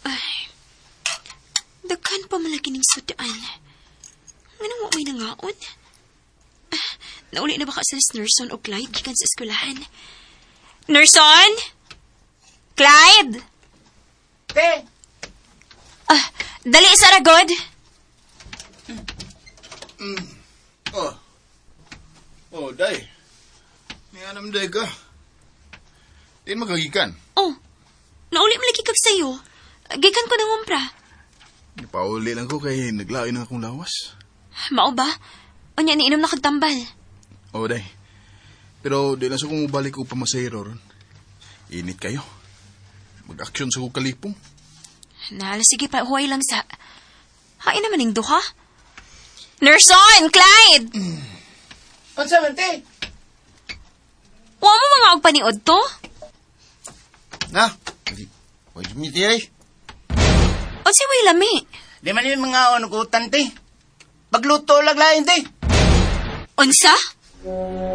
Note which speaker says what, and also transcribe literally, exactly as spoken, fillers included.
Speaker 1: Daghan pa malagi ng sudaan. Anong wa may nangaon? Ah, nauli na ba ka sa Nurson o Clyde gikan sa eskwelahan? Nurson? Clyde?
Speaker 2: Te!
Speaker 1: Ah, dali sa ragod.
Speaker 3: Mm. Oh. Oh, day. May anam day ka. Di magagikan.
Speaker 1: Oh, nauli malagi kag sayo. Gikan ko ng umpra.
Speaker 3: Ipauli lang ko kay naglain na akong lawas.
Speaker 1: Mao ba? O niya niinom na kagtambal.
Speaker 3: Oh, day. Pero di lang sa kung mabalik ko pa masayro ron. Init kayo. Mag-aksyon sa kukalipong.
Speaker 1: Nala, sige pa, huway lang sa... Hain naman yung duha. Nurson! Clyde!
Speaker 2: Mm. Ano sa man, te?
Speaker 1: Huwag mo mga agpaniod to?
Speaker 2: Na? Huwag mo ti ay.
Speaker 1: O si way lami?
Speaker 2: Di man yung mga onukutan, te. Pagluto laglain, te.
Speaker 1: Unsa?